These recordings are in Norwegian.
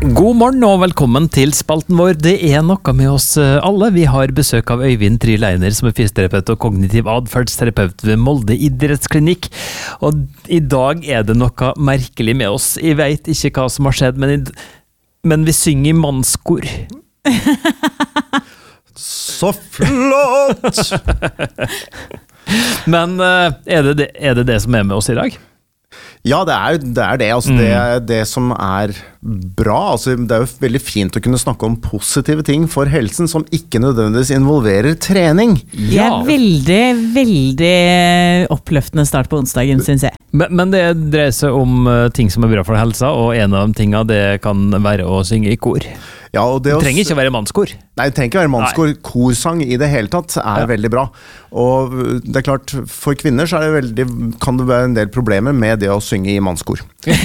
God morgen og velkommen til spalten vår. Det noe med oss alle. Vi har besøk av Øyvind Tryleiner, som fysioterapeut og kognitiv adferdsterapeut ved Molde idrettsklinikk. Og i dag det noe merkelig med oss. Jeg vet ikke hva som har skjedd, men vi synger i mannskor. Så flott! Men det det som med oss i dag? Ja, det det. Altså, det som bra. Altså, det jo veldig fint å kunne snakke om positive ting for helsen som ikke nødvendigvis involverer trening. Ja. Det veldig oppløftende start på onsdagen, synes jeg. Men det dreier seg om ting som bra for helsa, og en av de tingene det kan være å synge i kor. Ja, og det trenger ikke være mannskor. Nei, det trenger ikke være mannskor. Korsang i det hele tatt veldig bra. Og det klart, for kvinner så kan det være en del problemer med det å synge i mannskor.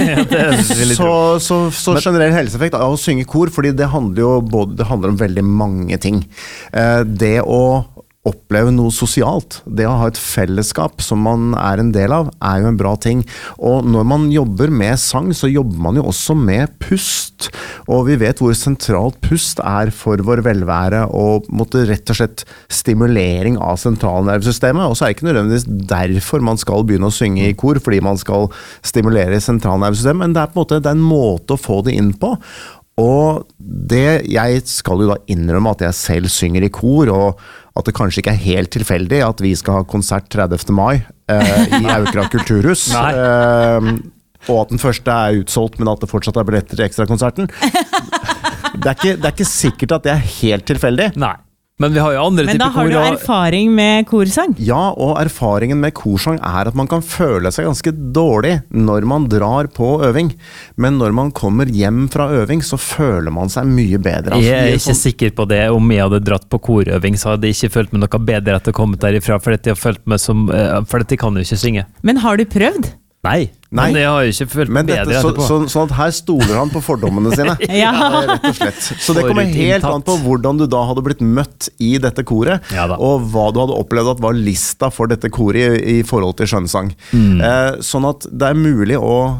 Så generell helseeffekt av å synge i kor, fordi det handler om veldig mange ting. Det å oppleve noe sosialt, det å ha et fellesskap som man en del av, jo en bra ting. Og når man jobber med sang, så jobber man jo også med pust. Og vi vet hvor sentralt pust for vår velvære, og rett og slett stimulering av sentralnervesystemet. Og så det ikke nødvendigvis derfor man skal begynne å synge i kor, fordi man skal stimulere sentralnervesystemet, men det på en måte en måte å få det inn på. Og jeg skal jo da innrømme at jeg selv synger i kor, og at det kanskje ikke helt tilfeldig at vi skal ha konsert 30. mai i Aukra kulturhus. Og at den første utsolgt, men at det fortsatt billetter til ekstrakonserten. Det ikke sikkert at det helt tilfeldig. Nei. Men vi har jo andre typer kor. Men da har du erfaring med korsang? Ja, og erfaringen med korsang at man kan føle seg ganske dårlig når man drar på øving. Men når man kommer hjem fra øving, så føler man seg mye bedre. Altså, jeg ikke sikker på det. Om jeg hadde dratt på korøving, så hadde jeg ikke følt meg noe bedre etter å komme derifra, for jeg har følt meg for jeg kan jo ikke synge. Men har du prøvd? Nei, men jeg har jo ikke følt meg bedre etterpå. Sånn at her stoler han på fordommene sine. Ja. Rett og slett. Så det kommer helt an på hvordan du da hadde blitt møtt i dette koret, og hva du hadde opplevd at var lista for dette koret i forhold til skjønnsang. Sånn at det mulig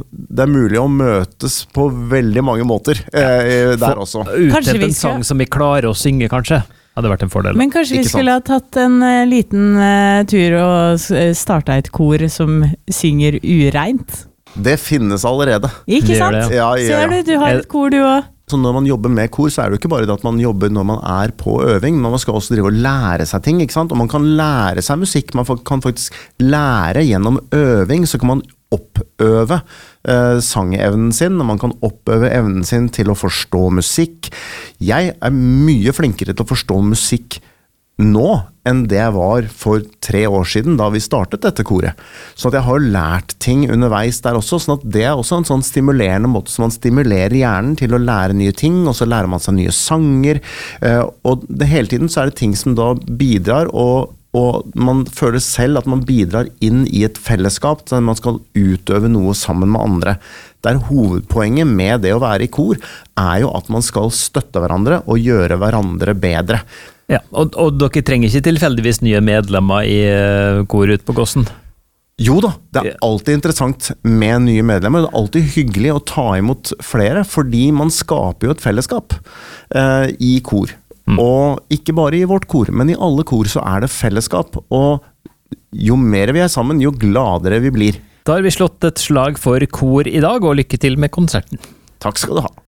å møtes på veldig mange måter der også. Utøve en sang som vi klarer å synge, kanskje. Hadde vært en fordel. Men kanskje vi skulle ha tatt en liten tur og starta et kor som synger ureint? Det finnes allerede. Ikke sant? Ja. Ser du har et kor du også. Så når man jobber med kor, så det jo ikke bare det at man jobber når man på øving, men man skal også drive og lære seg ting, ikke sant? Og man kan lære seg musikk, man kan faktisk lære gjennom øving, så kan man oppøve sangevnen sin, og man kan oppøve evnen sin til å forstå musikk. Jeg mye flinkere til å forstå musikk nå enn det jeg var for 3 år siden da vi startet dette koret. Så at jeg har lært ting underveis der også, sånn at det også en sånn stimulerende måte som man stimulerer hjernen til å lære nye ting, og så lærer man seg nye sanger, og hele tiden så det ting som da bidrar, og man føler selv at man bidrar inn i et fellesskap, så man skal utøve noe sammen med andre. Hovedpoenget med det å være i kor jo at man skal støtte hverandre og gjøre hverandre bedre. Ja, og dere trenger ikke tilfeldigvis nye medlemmer i kor ut på Gossen? Jo da, det alltid interessant med nye medlemmer. Det alltid hyggelig å ta imot flere, fordi man skaper jo et fellesskap i kor. Og ikke bare i vårt kor, men i alle kor så det fellesskap. Og jo mer vi sammen, jo gladere vi blir. Da har vi slått et slag for kor i dag, og lykke til med konserten. Takk skal du ha.